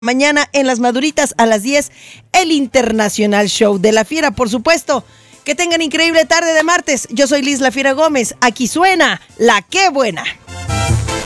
Mañana en Las Maduritas a las 10, el Internacional Show de La Fiera, por supuesto. Que tengan increíble tarde de martes. Yo soy Liz La Fiera Gómez. Aquí suena La Qué Buena.